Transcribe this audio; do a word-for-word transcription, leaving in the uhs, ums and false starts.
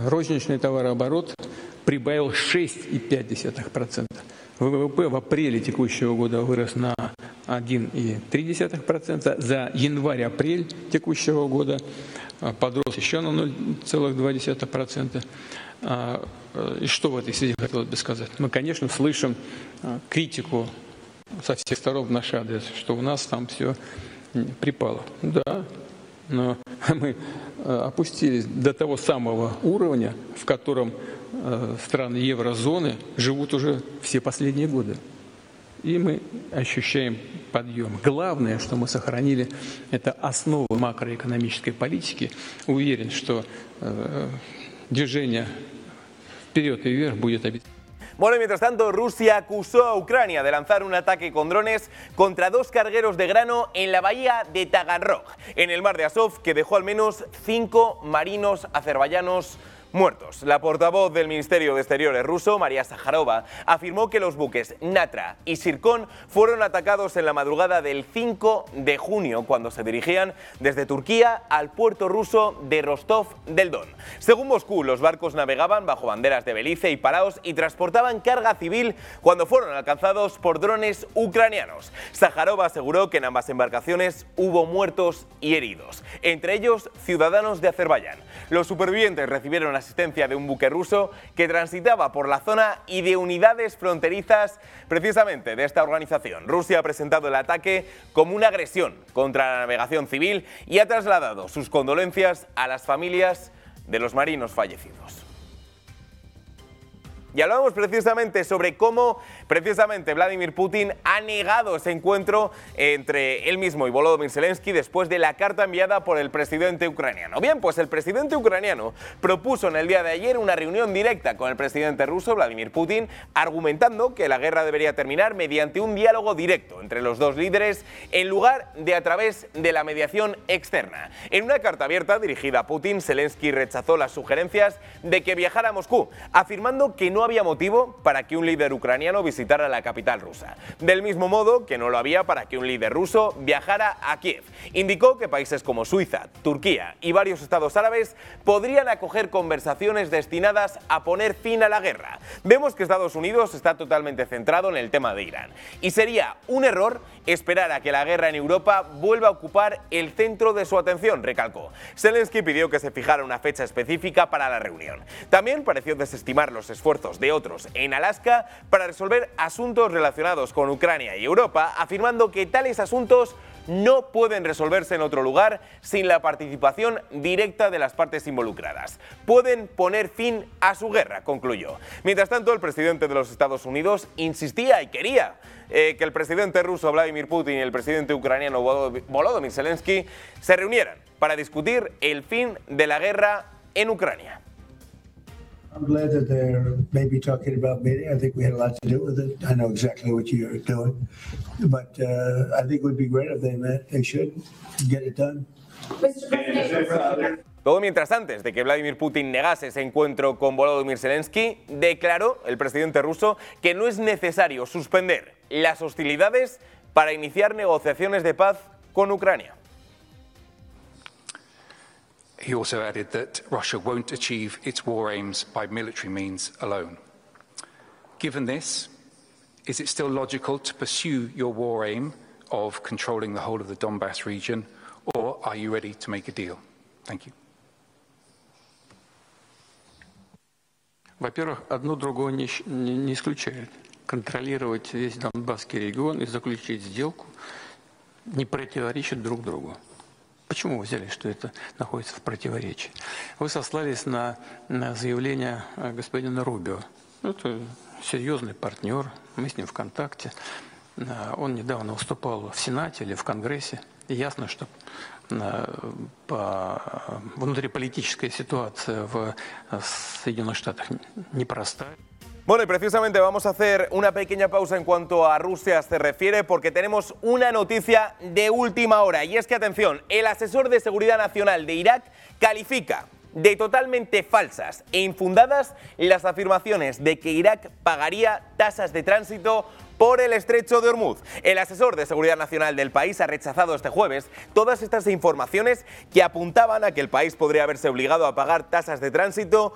розничный товарооборот прибавил шесть и пять десятых процента. ВВП в апреле текущего года вырос на один и три десятых процента. За январь-апрель текущего года подрос еще на ноль целых два десятых процента. И что в этой связи хотелось бы сказать? Мы, конечно, слышим критику со всех сторон в наш адрес, что у нас там все припало. Да, но мы опустились до того самого уровня, в котором страны еврозоны живут уже все последние годы. И мы ощущаем подъем. Главное, что мы сохранили, это основу макроэкономической политики. Уверен, что э, движение вперед и вверх будет обязательно. Bueno, y mientras tanto, Rusia acusó a Ucrania de lanzar un ataque con drones contra dos cargueros de grano en la bahía de Taganrog, en el mar de Azov, que dejó al menos cinco marinos azerbaiyanos muertos. La portavoz del Ministerio de Exteriores ruso, María Zakharova, afirmó que los buques Natra y Sirkon fueron atacados en la madrugada del cinco de junio cuando se dirigían desde Turquía al puerto ruso de Rostov del Don. Según Moscú, los barcos navegaban bajo banderas de Belice y Palaos y transportaban carga civil cuando fueron alcanzados por drones ucranianos. Zakharova aseguró que en ambas embarcaciones hubo muertos y heridos, entre ellos ciudadanos de Azerbaiyán. Los supervivientes recibieron asistencia de un buque ruso que transitaba por la zona y de unidades fronterizas precisamente de esta organización. Rusia ha presentado el ataque como una agresión contra la navegación civil y ha trasladado sus condolencias a las familias de los marinos fallecidos. Y hablamos precisamente sobre cómo precisamente Vladimir Putin ha negado ese encuentro entre él mismo y Volodymyr Zelensky después de la carta enviada por el presidente ucraniano. Bien, pues el presidente ucraniano propuso en el día de ayer una reunión directa con el presidente ruso Vladimir Putin, argumentando que la guerra debería terminar mediante un diálogo directo entre los dos líderes en lugar de a través de la mediación externa. En una carta abierta dirigida a Putin, Zelensky rechazó las sugerencias de que viajara a Moscú, afirmando que no había motivo para que un líder ucraniano visitara la capital rusa. Del mismo modo que no lo había para que un líder ruso viajara a Kiev. Indicó que países como Suiza, Turquía y varios estados árabes podrían acoger conversaciones destinadas a poner fin a la guerra. Vemos que Estados Unidos está totalmente centrado en el tema de Irán. Y sería un error esperar a que la guerra en Europa vuelva a ocupar el centro de su atención, recalcó. Zelensky pidió que se fijara una fecha específica para la reunión. También pareció desestimar los esfuerzos de otros en Alaska para resolver asuntos relacionados con Ucrania y Europa, afirmando que tales asuntos no pueden resolverse en otro lugar sin la participación directa de las partes involucradas. Pueden poner fin a su guerra, concluyó. Mientras tanto, el presidente de los Estados Unidos insistía y quería eh, que el presidente ruso Vladimir Putin y el presidente ucraniano Volodymyr Zelensky se reunieran para discutir el fin de la guerra en Ucrania. I'm glad that they're maybe talking about meeting. I think we had a lot to do with it. I know exactly what you're doing, but uh, I think it would be great if they met. They should get it done. Todo mientras antes de que Vladimir Putin negase ese encuentro con Volodymyr Zelensky, declaró el presidente ruso que no es necesario suspender las hostilidades para iniciar negociaciones de paz con Ucrania. He also added that Russia won't achieve its war aims by military means alone. Given this, is it still logical to pursue your war aim of controlling the whole of the Donbass region, or are you ready to make a deal? Thank you. Во-первых, одно другого не, не исключает. Контролировать весь Донбасский регион и заключить сделку не противоречит друг другу. Почему вы взяли, что это находится в противоречии? Вы сослались на, на заявление господина Рубио. Это серьезный партнер, мы с ним в контакте. Он недавно выступал в Сенате или в Конгрессе. И ясно, что по внутриполитическая ситуация в Соединенных Штатах непростая. Bueno, y precisamente vamos a hacer una pequeña pausa en cuanto a Rusia se refiere, porque tenemos una noticia de última hora. Y es que, atención, el asesor de Seguridad Nacional de Irak califica de totalmente falsas e infundadas las afirmaciones de que Irak pagaría tasas de tránsito por el estrecho de Hormuz. El asesor de Seguridad Nacional del país ha rechazado este jueves todas estas informaciones que apuntaban a que el país podría haberse obligado a pagar tasas de tránsito